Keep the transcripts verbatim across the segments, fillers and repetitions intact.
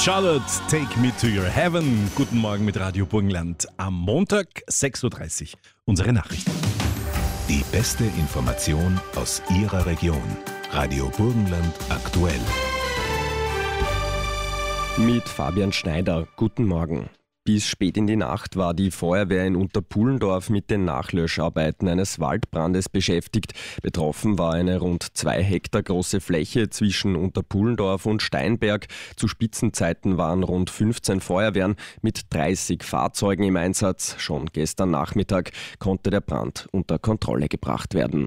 Charlotte, Take Me to Your Heaven. Guten Morgen mit Radio Burgenland. Am Montag, sechs Uhr dreißig, unsere Nachrichten. Die beste Information aus Ihrer Region. Radio Burgenland aktuell. Mit Fabian Schneider. Guten Morgen. Bis spät in die Nacht war die Feuerwehr in Unterpullendorf mit den Nachlöscharbeiten eines Waldbrandes beschäftigt. Betroffen war eine rund zwei Hektar große Fläche zwischen Unterpullendorf und Steinberg. Zu Spitzenzeiten waren rund fünfzehn Feuerwehren mit dreißig Fahrzeugen im Einsatz. Schon gestern Nachmittag konnte der Brand unter Kontrolle gebracht werden.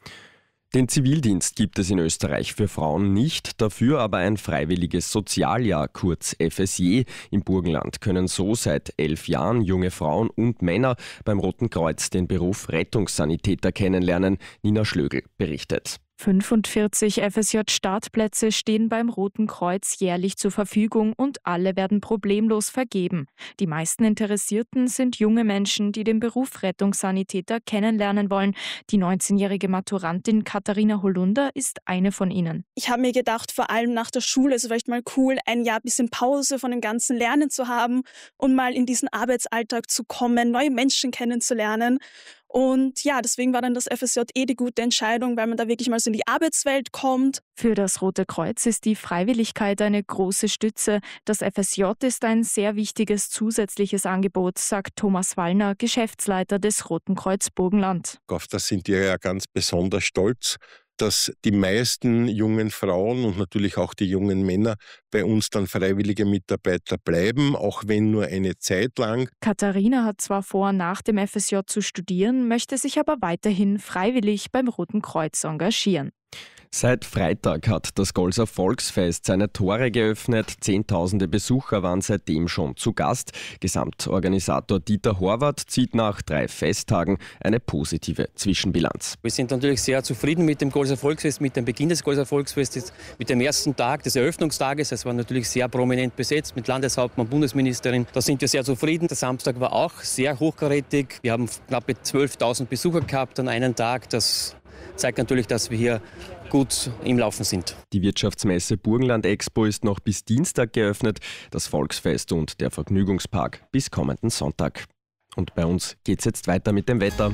Den Zivildienst gibt es in Österreich für Frauen nicht, dafür aber ein freiwilliges Sozialjahr, kurz F S J. Im Burgenland können so seit elf Jahren junge Frauen und Männer beim Roten Kreuz den Beruf Rettungssanitäter kennenlernen. Nina Schlögl berichtet. fünfundvierzig F S J-Startplätze stehen beim Roten Kreuz jährlich zur Verfügung und alle werden problemlos vergeben. Die meisten Interessierten sind junge Menschen, die den Beruf Rettungssanitäter kennenlernen wollen. Die neunzehnjährige Maturantin Katharina Holunder ist eine von ihnen. Ich habe mir gedacht, vor allem nach der Schule ist es vielleicht mal cool, ein Jahr bisschen Pause von dem ganzen Lernen zu haben und mal in diesen Arbeitsalltag zu kommen, neue Menschen kennenzulernen. Und ja, deswegen war dann das F S J eh die gute Entscheidung, weil man da wirklich mal so in die Arbeitswelt kommt. Für das Rote Kreuz ist die Freiwilligkeit eine große Stütze. Das F S J ist ein sehr wichtiges zusätzliches Angebot, sagt Thomas Wallner, Geschäftsleiter des Roten Kreuz Burgenland. Auf das sind wir ja ganz besonders stolz, dass die meisten jungen Frauen und natürlich auch die jungen Männer bei uns dann freiwillige Mitarbeiter bleiben, auch wenn nur eine Zeit lang. Katharina hat zwar vor, nach dem F S J zu studieren, möchte sich aber weiterhin freiwillig beim Roten Kreuz engagieren. Seit Freitag hat das Golser Volksfest seine Tore geöffnet. Zehntausende Besucher waren seitdem schon zu Gast. Gesamtorganisator Dieter Horvath zieht nach drei Festtagen eine positive Zwischenbilanz. Wir sind natürlich sehr zufrieden mit dem Golser Volksfest, mit dem Beginn des Golser Volksfestes, mit dem ersten Tag des Eröffnungstages. Es war natürlich sehr prominent besetzt mit Landeshauptmann, Bundesministerin. Da sind wir sehr zufrieden. Der Samstag war auch sehr hochkarätig. Wir haben knappe zwölftausend Besucher gehabt an einem Tag. Das zeigt natürlich, dass wir hier gut im Laufen sind. Die Wirtschaftsmesse Burgenland Expo ist noch bis Dienstag geöffnet, das Volksfest und der Vergnügungspark bis kommenden Sonntag. Und bei uns geht's jetzt weiter mit dem Wetter.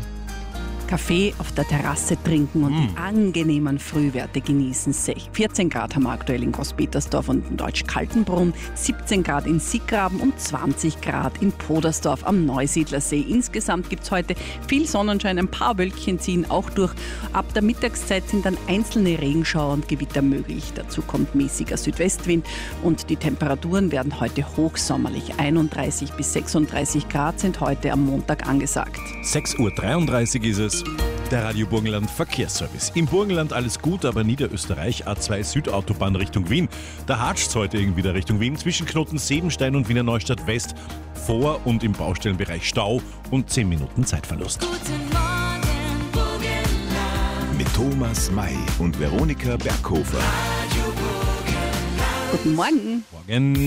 Kaffee auf der Terrasse trinken und mm. die angenehmen Frühwerte genießen. vierzehn Grad haben wir aktuell in Großpetersdorf und in Deutsch-Kaltenbrunn, siebzehn Grad in Sieggraben und zwanzig Grad in Podersdorf am Neusiedlersee. Insgesamt gibt es heute viel Sonnenschein, ein paar Wölkchen ziehen auch durch. Ab der Mittagszeit sind dann einzelne Regenschauer und Gewitter möglich. Dazu kommt mäßiger Südwestwind und die Temperaturen werden heute hochsommerlich. einunddreißig bis sechsunddreißig Grad sind heute am Montag angesagt. sechs Uhr dreiunddreißig ist es. Der Radio Burgenland Verkehrsservice. Im Burgenland alles gut, aber Niederösterreich A zwei Südautobahn Richtung Wien. Da hatscht es heute irgendwie wieder Richtung Wien. Zwischen Knoten Sebenstein und Wiener Neustadt West. Vor- und im Baustellenbereich Stau und zehn Minuten Zeitverlust. Guten Morgen, Burgenland. Mit Thomas May und Veronika Berghofer. Radio Burgenland. Guten Morgen. Morgen.